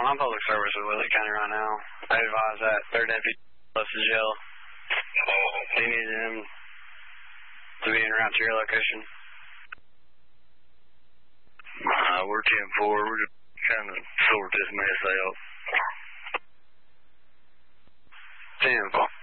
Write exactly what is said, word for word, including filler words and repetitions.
I'm public service with Willie County right now. I advise that third deputy left the jail. He needed him to be en route to your location. Uh, we're ten four. We're just kind of sort this mess out. ten four.